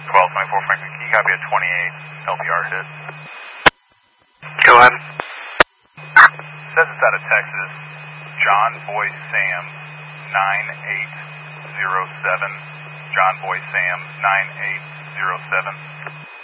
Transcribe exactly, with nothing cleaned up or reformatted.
twelve twenty-four Franklin, can you copy a twenty-eight L P R hit? Go ahead. Says it's out of Texas. John Boy Sam nine eight zero seven. John Boy Sam nine eight zero seven.